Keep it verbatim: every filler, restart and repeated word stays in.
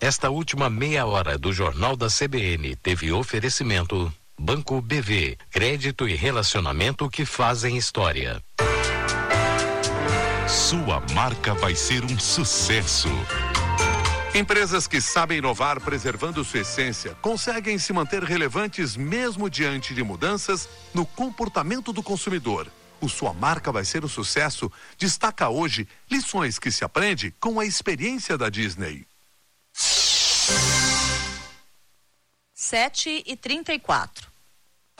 Esta última meia hora do Jornal da C B N teve oferecimento Banco B V, crédito e relacionamento que fazem história. Sua marca vai ser um sucesso. Empresas que sabem inovar preservando sua essência conseguem se manter relevantes mesmo diante de mudanças no comportamento do consumidor. O Sua Marca vai ser um sucesso destaca hoje lições que se aprende com a experiência da Disney. sete e trinta e quatro.